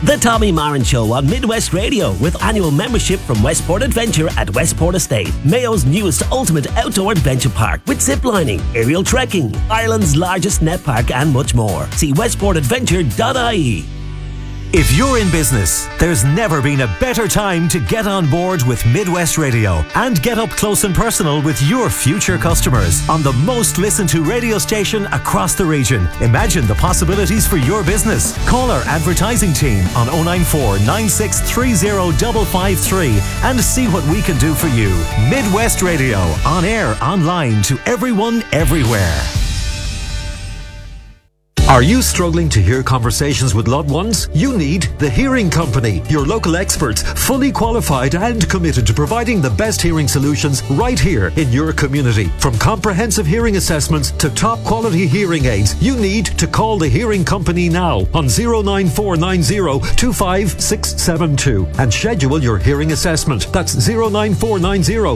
The Tommy Marin Show on Midwest Radio with annual membership from Westport Adventure at Westport Estate, Mayo's newest ultimate outdoor adventure park with ziplining, aerial trekking, Ireland's largest net park and much more. See westportadventure.ie. If you're in business, there's never been a better time to get on board with Midwest Radio and get up close and personal with your future customers on the most listened to radio station across the region. Imagine the possibilities for your business. Call our advertising team on 094 9630 553 and see what we can do for you. Midwest Radio, on air, online, to everyone, everywhere. Are you struggling to hear conversations with loved ones? You need The Hearing Company, your local experts, fully qualified and committed to providing the best hearing solutions right here in your community. From comprehensive hearing assessments to top quality hearing aids, you need to call The Hearing Company now on 09490 25672 and schedule your hearing assessment. That's 09490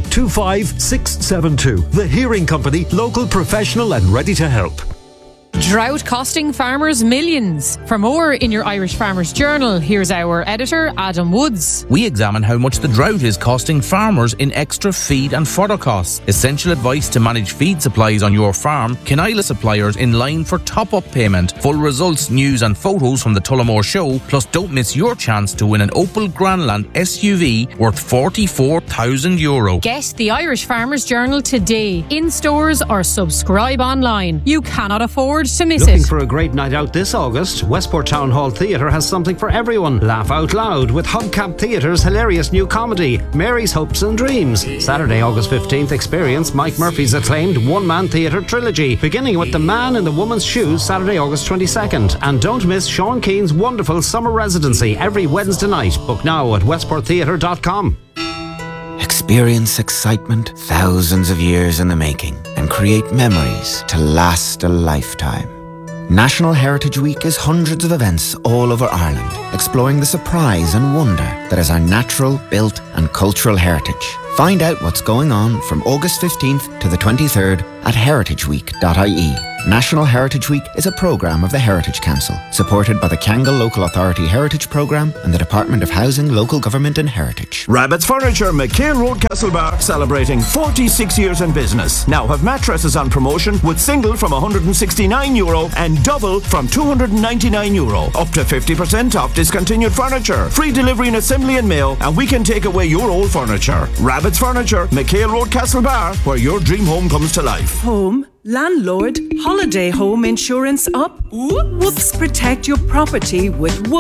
25672. The Hearing Company, local, professional and ready to help. Drought costing farmers millions. For more in your Irish Farmers Journal, here's our editor, Adam Woods. We examine how much the drought is costing farmers in extra feed and fodder costs. Essential advice to manage feed supplies on your farm. Kinila suppliers in line for top-up payment. Full results, news and photos from the Tullamore Show. Plus, don't miss your chance to win an Opel Grandland SUV worth €44,000. Get the Irish Farmers Journal today, in stores or subscribe online. You cannot afford to miss Looking it. for a great night out this August? Westport Town Hall Theatre has something for everyone. Laugh out loud with Hubcap Theatre's hilarious new comedy, Mary's Hopes and Dreams. Saturday, August 15th, experience Mike Murphy's acclaimed one-man theatre trilogy, beginning with The Man in the Woman's Shoes, Saturday, August 22nd. And don't miss Sean Keane's wonderful summer residency every Wednesday night. Book now at westporttheatre.com. Experience excitement thousands of years in the making and create memories to last a lifetime. National Heritage Week is hundreds of events all over Ireland, exploring the surprise and wonder that is our natural, built and cultural heritage. Find out what's going on from August 15th to the 23rd at heritageweek.ie. National Heritage Week is a programme of the Heritage Council, supported by the Kangol Local Authority Heritage Programme and the Department of Housing, Local Government and Heritage. Rabbit's Furniture, McHale Road, Castlebar, celebrating 46 years in business. Now have mattresses on promotion with single from €169 and double from €299. Up to 50% off discontinued furniture. Free delivery and assembly and mail, and we can take away your old furniture. Rabbit's Furniture, McHale Road, Castlebar, where your dream home comes to life. Home, landlord, holiday home insurance up. Whoops, protect your property with